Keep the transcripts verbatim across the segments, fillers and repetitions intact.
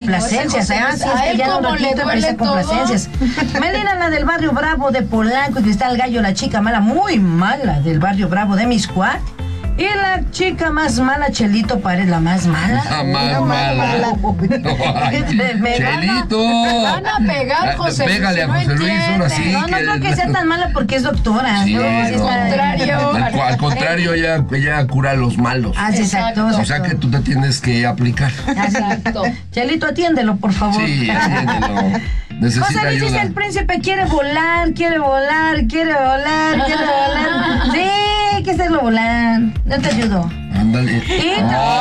complacencias. Ah, sí, es que ya un ratito parece complacencias. Melina, la del barrio Bravo de Polanco, y Cristal Gallo, la chica mala, muy mala del barrio Bravo de Miscuac. Y la chica más mala, Chelito Pared, la más mala. La más no, mala. No, ay, Chelito. Van a pegar, José Luis. Pégale a José Luis, uno así. No, no que... creo que sea tan mala porque es doctora. Sí, no, no, es contrario. Al, al contrario, ella, ella cura a los malos. Ah, sí, exacto, exacto. O sea que tú te tienes que aplicar. Exacto. Chelito, atiéndelo, por favor. Sí, atiéndelo. Necesita José Luis ayuda. dice: el príncipe quiere volar, quiere volar, quiere volar, quiere volar. Sí, hay que hacerlo volar. No te ayudo. Ándale. Y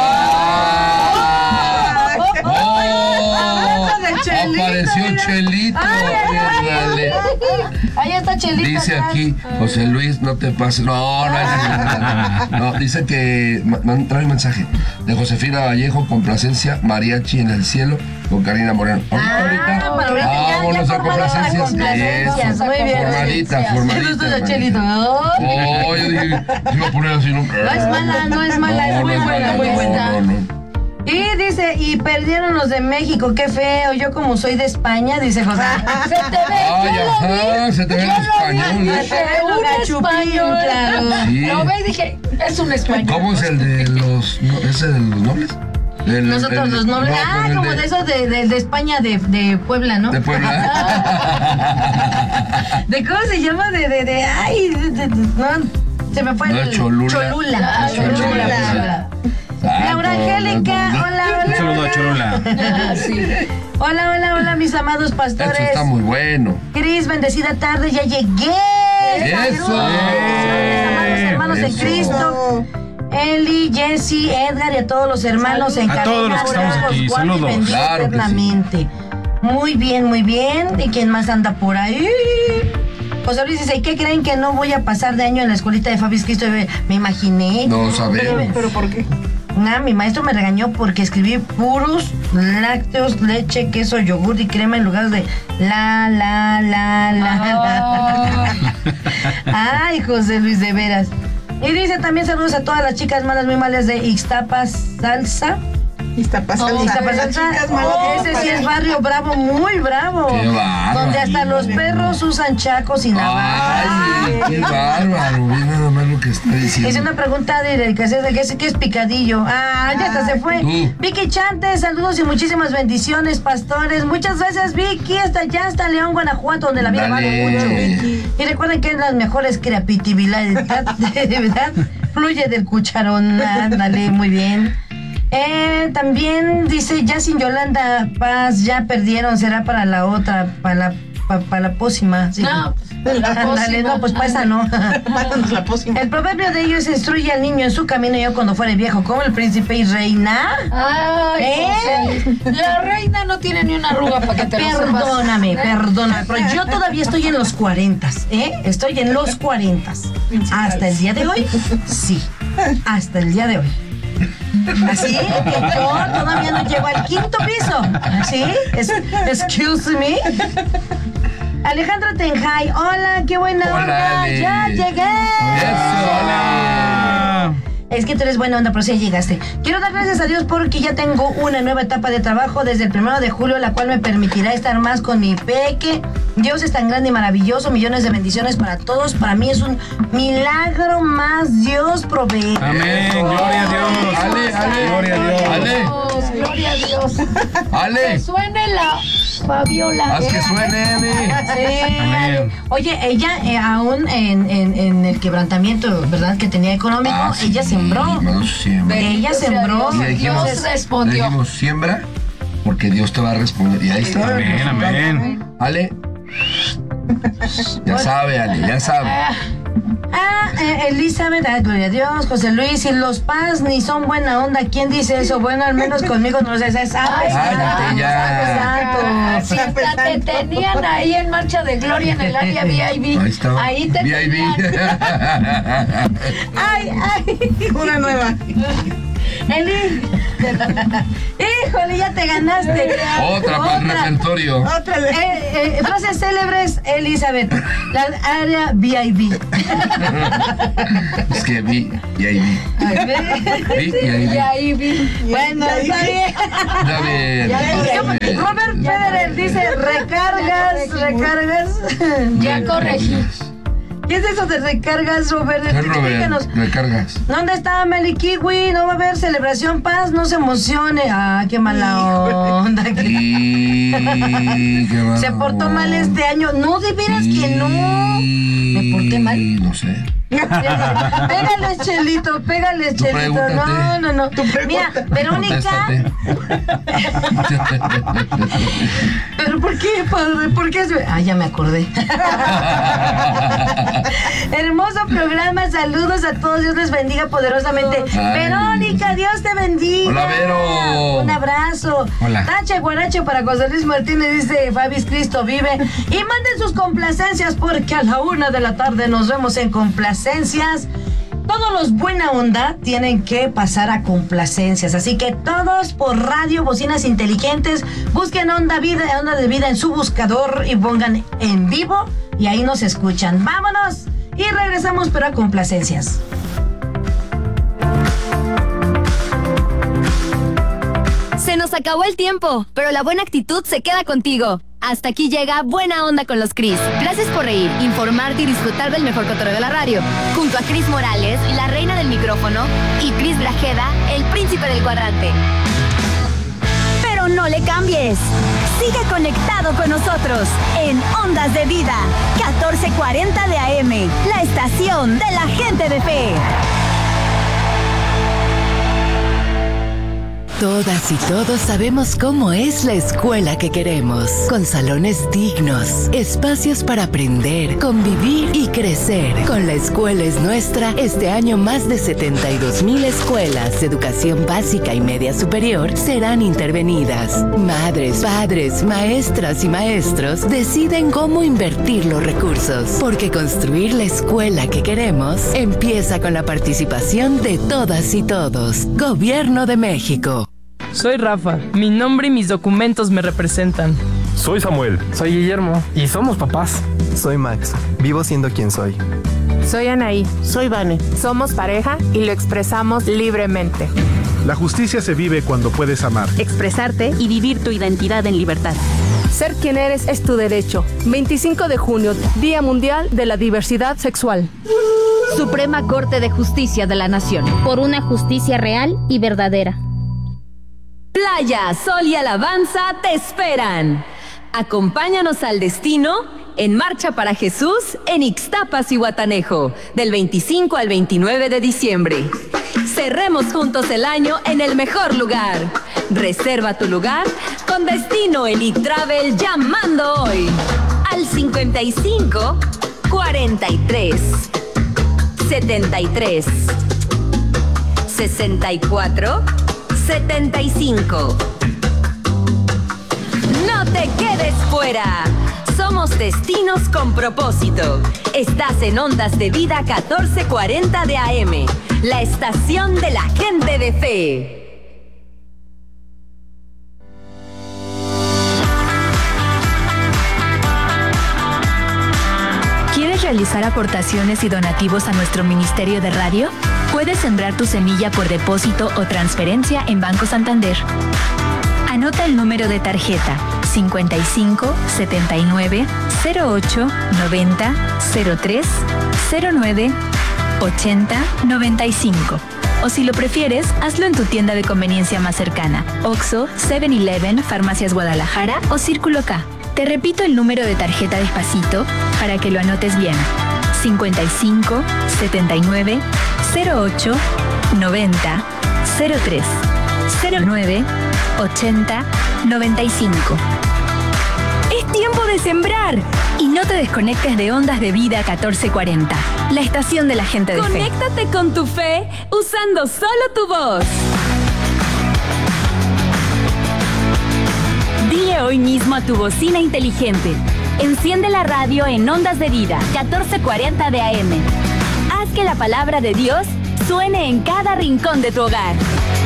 ¡Oh! ¡Oh! Apareció Chelito. Ándale. Ahí está Chelito. Dice atrás. aquí, José Luis, no te pases. No, no, no, no, no. Dice que man, trae un mensaje de Josefina Vallejo, complacencia, mariachi en el cielo, con Karina Moreno. Ah, ahorita. ahorita Ah, ya, bueno, ya son formadas las complacencias. complacencias. Eso. Muy bien. Formadita, formadita. Me gusta la Chelito. Oh, yo dije, iba a poner así, ¿no? No es mala, no es mala, es muy buena, muy buena. Y dice, y perdieron los de México, qué feo, yo como soy de España, dice José. Se te ve, Ay, yo lo vi, ajá, se te ve yo el lo vi, español, ¿eh? se te ve un Gachupín, español. claro. Sí. Lo ve y dije, es un español. ¿Cómo es el de los, no, ese de los nobles? El, Nosotros el, los nobles. no, Ah, el como de, de esos de, de, de España, de, de Puebla, ¿no? De Puebla. ¿De cómo se llama? De, de, de, ay, de, de, de, no, se me fue No, el... Cholula. Cholula. Ah, Cholula. Cholula. Cholula. Ah, Laura Angélica, no, no, no. hola, hola. Un saludo a Cholula. Ah, sí. Hola, hola, hola, mis amados Eso pastores. está muy bueno. Cris, bendecida tarde, ya llegué. Eso. Saludos, bendiciones, amados hermanos en Eso. Cristo. Eli, Jessy, Edgar y a todos los hermanos en A todos los que estamos aquí, los guarde y saludos. bendiga Claro que eternamente. Muy bien, muy bien. ¿Y quién más anda por ahí? José Luis dice, ¿y qué creen que no voy a pasar de año en la escuelita de Fabis Cristo? Me imaginé. No sabemos. ¿Pero por qué? Nah, mi maestro me regañó porque escribí puros lácteos, leche, queso, yogur y crema en lugar de la, la, la, la, la. Ay, José Luis, de veras. Y dice también saludos a todas las chicas malas, muy malas de Ixtapas Salsa. Iztapasalsa. Iztapasalsa. Chicas malas. Ese sí es barrio bravo, muy bravo. Qué bárbaro. Donde hasta los perros usan chacos y navajas. Ay, qué bárbaro. Mira nada más lo que está diciendo. Hice una pregunta de que es, que es, que es picadillo. Ah, ya hasta se fue. Tú. Vicky Chantes, saludos y muchísimas bendiciones, pastores. Muchas gracias, Vicky. Hasta allá, hasta León, Guanajuato, donde la vida vale Dale. mucho. Y recuerden que las mejores creatividades, de verdad, fluye del cucharón. Ándale, muy bien. Eh, también dice, ya sin Yolanda Paz, ya perdieron, será para la otra, para la, para, para la pócima. Sí. No, la Ándale, pócima. no, pues para esa no. Mándanos la pócima. El proverbio de ellos instruye al niño en su camino, yo cuando fuere viejo, como el príncipe y reina. Ay, ¿Eh? José, la reina no tiene ni una arruga para que te lo sepas. Perdóname, perdóname, pero yo todavía estoy en los cuarentas, ¿eh? Estoy en los cuarentas. Hasta el día de hoy, sí. Hasta el día de hoy. Así que yo todavía no llego al quinto piso. ¿Sí? Es, excuse me. Alejandra Tenjay, hola, qué buena Hola, onda. Ale. Ya llegué. Eso. Hola. Es que tú eres buena onda, pero sí llegaste. Quiero dar gracias a Dios porque ya tengo una nueva etapa de trabajo desde el primero de julio, la cual me permitirá estar más con mi peque. Dios es tan grande y maravilloso, millones de bendiciones para todos. Para mí es un milagro más. Dios provee. Amén. Gloria a Dios. Ale, Ale. Gloria a Dios. Ale. Dios, gloria a Dios. Que Ale. suene la Fabiola. Haz que suene, Ale. Sí, Amén. oye, ella eh, aún en, en, en el quebrantamiento, ¿verdad? Que tenía económico, Ah, sí, ella sembró. no, siembra. Ella Bendito sea sembró. Dios. Y le dijimos, Dios respondió. le dijimos, siembra, porque Dios te va a responder. Y ahí está. Amén, amén. Ale. Ya sabe, Ale, ya sabe. Ah, eh, Elizabeth, ah, gloria a Dios, José Luis, y los Paz ni son buena onda. ¿Quién dice eso? Bueno, al menos conmigo no sé, es santo, Ay, cállate ya. Si hasta te tenían ahí en marcha de gloria en el área V I V. Ahí está. Ahí te V I V. tenían. Ay, ay. Una nueva. Eli. Híjole, ya te ganaste. Otra para el repertorio. Otra vez. Eh, eh, frases célebres, Elizabeth. La área V I V. Es que vi y ahí vi. Ay, ve. Vi y ahí vi. Y ahí vi. Bueno, está bien. Ya bien. Robert Federer dice recargas, recargas. Ya corregí. ¿Qué es eso de recargas, Robert? ¿Qué, Explícanos. Robert? Recargas. ¿Dónde está Meli Kiwi? No va a haber celebración paz, no se emocione. Ah, qué mala onda. Y... qué mala Se portó mal onda. este año. No, de veras que no. ¿Me porté mal? No sé. Pégale, Chelito, pégale, Tú Chelito. pregúntate. No, no, no. Mira, Verónica. Contéstate. ¿Pero por qué, padre? ¿Por qué? Ah, ya me acordé. Hermoso programa, saludos a todos, Dios les bendiga poderosamente. Ay. Verónica, Dios te bendiga. Hola, Vero. Un abrazo. Hola. Tache Guarache para José Luis Martínez, dice Fabis Cristo vive. Y manden sus complacencias porque a la una de la tarde nos vemos en complacencias. Todos los buena onda tienen que pasar a complacencias, así que todos por radio, bocinas inteligentes, busquen Onda Vida, Onda de Vida en su buscador y pongan en vivo y ahí nos escuchan. ¡Vámonos! Y regresamos pero a complacencias. Se nos acabó el tiempo, pero la buena actitud se queda contigo. Hasta aquí llega Buena Onda con los Cris. Gracias por reír, informarte y disfrutar del mejor cotorreo de la radio. Junto a Cris Morales, la reina del micrófono, y Cris Grajeda, el príncipe del cuadrante. Pero no le cambies. Sigue conectado con nosotros en Ondas de Vida, catorce cuarenta de A M, la estación de la gente de fe. Todas y todos sabemos cómo es la escuela que queremos, con salones dignos, espacios para aprender, convivir y crecer. Con La Escuela es Nuestra, este año más de setenta y dos mil escuelas de educación básica y media superior serán intervenidas. Madres, padres, maestras y maestros deciden cómo invertir los recursos, porque construir la escuela que queremos empieza con la participación de todas y todos. Gobierno de México. Soy Rafa, mi nombre y mis documentos me representan. Soy Samuel. Soy Guillermo y somos papás. Soy Max, vivo siendo quien soy. Soy Anaí. Soy Vane. Somos pareja y lo expresamos libremente. La justicia se vive cuando puedes amar, Expresarte y vivir tu identidad en libertad. Ser quien eres es tu derecho. veinticinco de junio, Día Mundial de la Diversidad Sexual. Suprema Corte de Justicia de la Nación. Por una justicia real y verdadera. Playa, sol y alabanza te esperan. Acompáñanos al destino en Marcha para Jesús en Ixtapas y Guatanejo, del veinticinco al veintinueve de diciembre. Cerremos juntos el año en el mejor lugar. Reserva tu lugar con Destino Elite Travel llamando hoy al cincuenta y cinco, cuarenta y tres, setenta y tres, sesenta y cuatro, setenta y cinco. No te quedes fuera. Somos Destinos con Propósito. Estás en Ondas de Vida catorce cuarenta de A M, la estación de la gente de fe. ¿Quieres realizar aportaciones y donativos a nuestro Ministerio de Radio? Puedes sembrar tu semilla por depósito o transferencia en Banco Santander. Anota el número de tarjeta cincuenta y cinco, setenta y nueve, cero ocho, noventa, cero tres, cero nueve, ochenta, noventa y cinco. O si lo prefieres, hazlo en tu tienda de conveniencia más cercana. Oxxo, seven eleven, Farmacias Guadalajara o Círculo K. Te repito el número de tarjeta despacito para que lo anotes bien. cincuenta y cinco, setenta y nueve, cero ocho, noventa, cero tres, cero nueve, ochenta, noventa y cinco. Es tiempo de sembrar y no te desconectes de Ondas de Vida catorce cuarenta, la estación de la gente de fe. Conéctate con tu fe usando solo tu voz. Dile hoy mismo a tu bocina inteligente: enciende la radio en Ondas de Vida catorce cuarenta de A M. Haz que la palabra de Dios suene en cada rincón de tu hogar.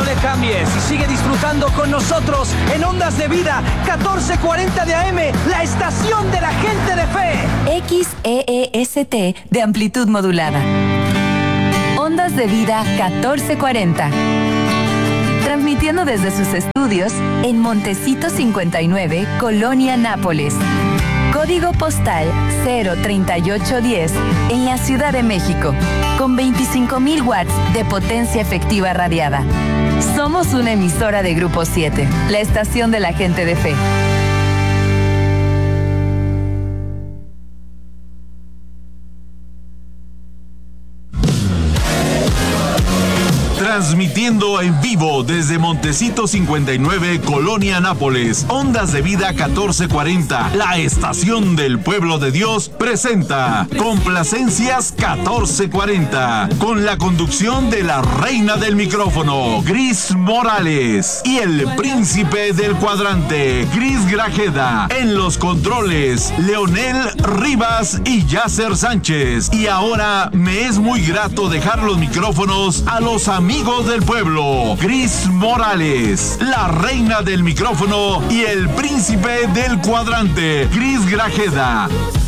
No le cambies y sigue disfrutando con nosotros en Ondas de Vida catorce cuarenta de A M, la estación de la gente de fe. X E E S T de amplitud modulada. Ondas de Vida catorce cuarenta. Transmitiendo desde sus estudios en Montecito cincuenta y nueve, Colonia Nápoles. Código postal cero treinta y ocho diez en la Ciudad de México, con veinticinco mil watts de potencia efectiva radiada. Somos una emisora de Grupo siete, la estación de la gente de fe. Transmitiendo en vivo desde Montecito cincuenta y nueve, Colonia Nápoles. Ondas de Vida catorce cuarenta, la estación del pueblo de Dios, presenta Complacencias catorce cuarenta, con la conducción de la reina del micrófono, Gris Morales, y el príncipe del cuadrante, Gris Grajeda. En los controles, Leonel Rivas y Yasser Sánchez. Y ahora me es muy grato dejar los micrófonos a los amigos del pueblo, Gris Morales, la reina del micrófono, y el príncipe del cuadrante, Gris Grajeda.